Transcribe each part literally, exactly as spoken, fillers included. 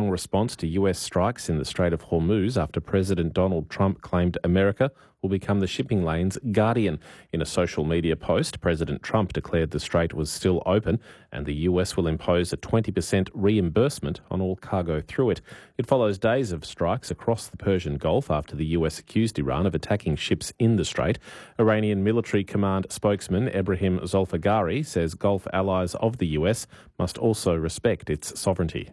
strong response to U S strikes in the Strait of Hormuz after President Donald Trump claimed America will become the shipping lane's guardian. In a social media post, President Trump declared the strait was still open and the U S will impose a twenty percent reimbursement on all cargo through it. It follows days of strikes across the Persian Gulf after the U S accused Iran of attacking ships in the strait. Iranian military command spokesman Ebrahim Zolfaghari says Gulf allies of the U S must also respect its sovereignty.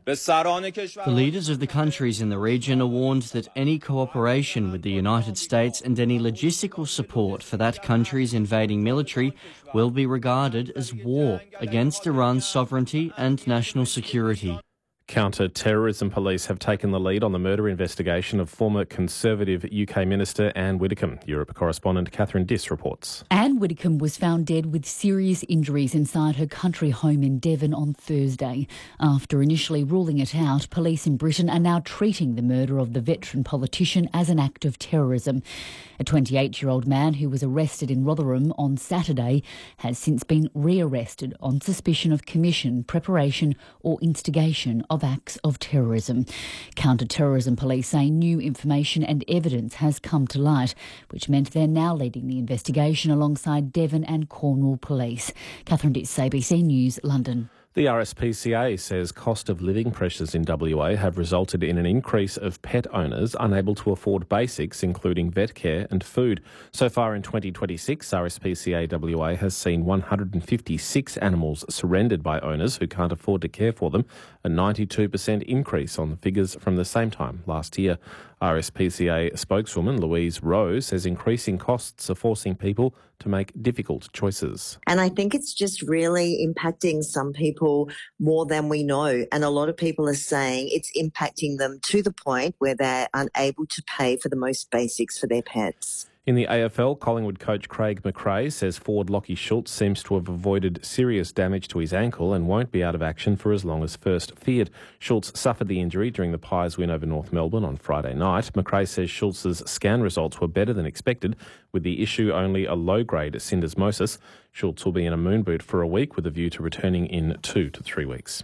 The leaders of the countries in the region are warned that any cooperation with the United States and any logistical support for that country's invading military will be regarded as war against Iran's sovereignty and national security. Counter-terrorism police have taken the lead on the murder investigation of former Conservative U K Minister Anne Widdecombe. Europe correspondent Catherine Diss reports. Anne Widdecombe was found dead with serious injuries inside her country home in Devon on Thursday. After initially ruling it out, police in Britain are now treating the murder of the veteran politician as an act of terrorism. A twenty-eight-year-old man who was arrested in Rotherham on Saturday has since been re-arrested on suspicion of commission, preparation or instigation of acts of terrorism. Counter-terrorism police say new information and evidence has come to light, which meant they're now leading the investigation alongside Devon and Cornwall police. Catherine Diss, A B C News, London. The R S P C A says cost of living pressures in W A have resulted in an increase of pet owners unable to afford basics, including vet care and food. So far in twenty twenty-six, R S P C A W A has seen one hundred fifty-six animals surrendered by owners who can't afford to care for them, a ninety-two percent increase on the figures from the same time last year. R S P C A spokeswoman Louise Rowe says increasing costs are forcing people to make difficult choices. And I think it's just really impacting some people more than we know. And a lot of people are saying it's impacting them to the point where they're unable to pay for the most basics for their pets. In the A F L, Collingwood coach Craig McRae says forward Lachie Schultz seems to have avoided serious damage to his ankle and won't be out of action for as long as first feared. Schultz suffered the injury during the Pies' win over North Melbourne on Friday night. McRae says Schultz's scan results were better than expected, with the issue only a low-grade syndesmosis. Schultz will be in a moon boot for a week with a view to returning in two to three weeks.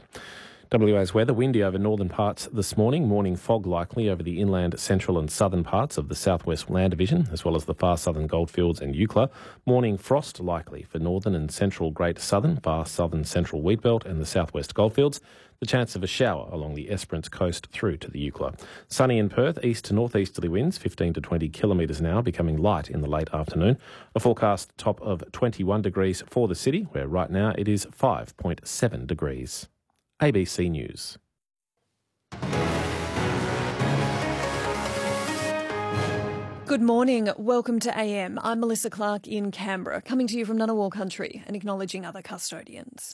W A's weather: windy over northern parts this morning. Morning fog likely over the inland, central and southern parts of the southwest land division, as well as the far southern goldfields and Eucla. Morning frost likely for northern and central Great Southern, far southern central wheatbelt and the southwest goldfields. The chance of a shower along the Esperance coast through to the Eucla. Sunny in Perth, east to northeasterly winds fifteen to twenty kilometres an hour, becoming light in the late afternoon. A forecast top of twenty-one degrees for the city, where right now it is five point seven degrees. A B C News. Good morning. Welcome to A M. I'm Melissa Clark in Canberra, coming to you from Ngunnawal country and acknowledging other custodians.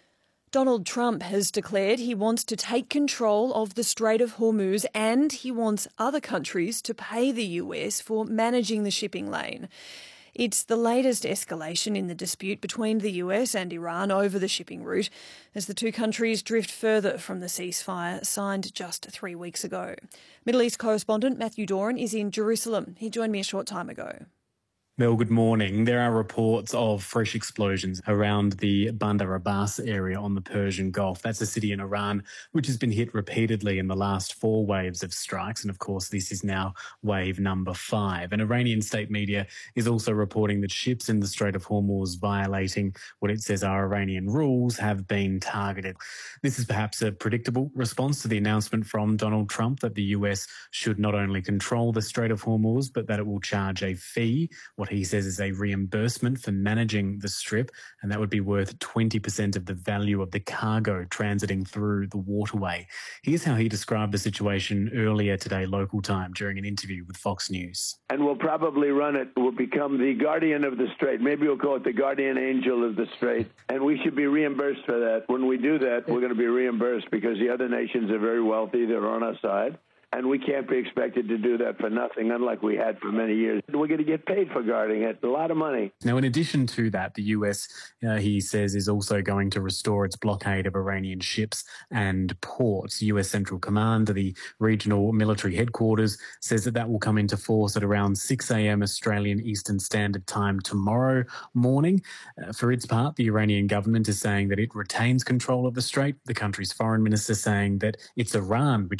Donald Trump has declared he wants to take control of the Strait of Hormuz and he wants other countries to pay the U S for managing the shipping lane. It's the latest escalation in the dispute between the U S and Iran over the shipping route as the two countries drift further from the ceasefire signed just three weeks ago. Middle East correspondent Matthew Doran is in Jerusalem. He joined me a short time ago. Mel, good morning. There are reports of fresh explosions around the Bandar Abbas area on the Persian Gulf. That's a city in Iran which has been hit repeatedly in the last four waves of strikes. And of course, this is now wave number five. And Iranian state media is also reporting that ships in the Strait of Hormuz violating what it says are Iranian rules have been targeted. This is perhaps a predictable response to the announcement from Donald Trump that the U S should not only control the Strait of Hormuz, but that it will charge a fee, what he says is a reimbursement for managing the strip, and that would be worth twenty percent of the value of the cargo transiting through the waterway. Here's how he described the situation earlier today, local time, during an interview with Fox News. And we'll probably run it. We'll become the guardian of the strait. Maybe we'll call it the guardian angel of the strait. And we should be reimbursed for that. When we do that, we're going to be reimbursed because the other nations are very wealthy. They're on our side. And we can't be expected to do that for nothing, unlike we had for many years. We're going to get paid for guarding it, a lot of money. Now, in addition to that, the U S, uh, he says, is also going to restore its blockade of Iranian ships and ports. U S Central Command, the regional military headquarters, says that that will come into force at around six a.m. Australian Eastern Standard Time tomorrow morning. Uh, for its part, the Iranian government is saying that it retains control of the strait. The country's foreign minister saying that it's Iran which